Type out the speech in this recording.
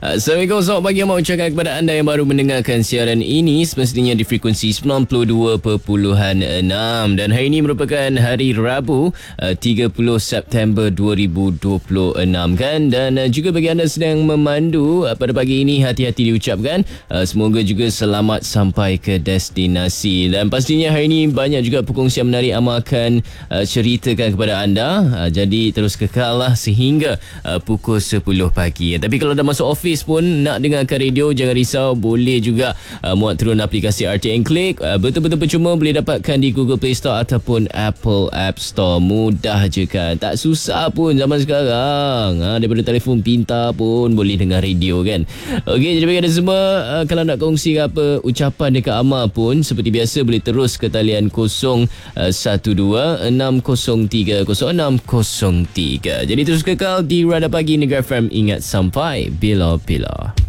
Assalamualaikum, selamat pagi. Mau ucapkan kepada anda yang baru mendengarkan siaran ini semestinya di frekuensi 92.6 dan hari ini merupakan hari Rabu 30 September 2026 kan, dan juga bagi anda sedang memandu pada pagi ini hati-hati diucapkan, semoga juga selamat sampai ke destinasi. Dan pastinya hari ini banyak juga perkongsian menarik Amal akan ceritakan kepada anda, jadi terus kekallah sehingga pukul 10 pagi. Tapi kalau dah masuk office pun nak dengarkan radio, jangan risau, boleh juga muat turun aplikasi RTN Click. Betul-betul percuma, boleh dapatkan di Google Play Store ataupun Apple App Store. Mudah je kan, tak susah pun zaman sekarang. Daripada telefon pintar pun boleh dengar radio kan. Okey, jadi bagi anda semua, kalau nak kongsi apa ucapan dekat Amal pun seperti biasa boleh terus ke talian 012-603-0603. Jadi terus kekal di Radar Pagi Negara FM. Ingat sampai bila-bila.